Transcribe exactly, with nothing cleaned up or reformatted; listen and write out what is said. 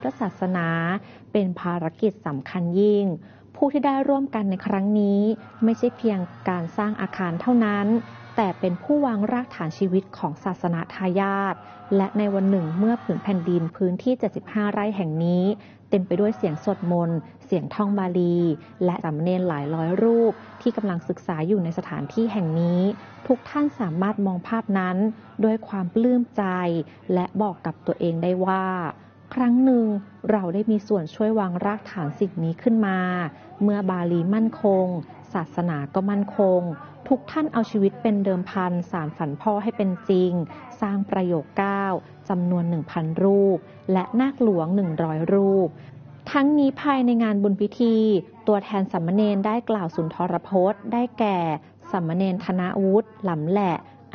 พระศาสนาเป็นภารกิจสำคัญยิ่งผู้ที่ได้ร่วมกันในครั้งนี้ไม่ใช่เพียงการสร้างอาคารเท่านั้นแต่เป็นผู้วางรากฐานชีวิตของศาสนาทายาทและในวันหนึ่งเมื่อผืนแผ่นดินพื้นที่เจ็ดสิบห้าไร่แห่งนี้เต็มไปด้วยเสียงสวดมนต์เสียงท่องบาลีและสามเณรหลายร้อยรูปที่กำลังศึกษาอยู่ในสถานที่แห่งนี้ทุกท่านสามารถมองภาพนั้นด้วยความปลื้มใจและบอกกับตัวเองได้ว่าครั้งหนึ่งเราได้มีส่วนช่วยวางรากฐานสิ่งนี้ขึ้นมาเมื่อบาลีมั่นคงศาสนาก็มั่นคงทุกท่านเอาชีวิตเป็นเดิมพันสานฝันพ่อให้เป็นจริงสร้างประโยคเก้าจำนวน หนึ่งพัน รูปและนาคหลวง หนึ่งร้อย รูปทั้งนี้ภายในงานบุญพิธีตัวแทนสามเณรได้กล่าวสุนทรพจน์ได้แก่สามเณรธนวุฒิหลำแหละ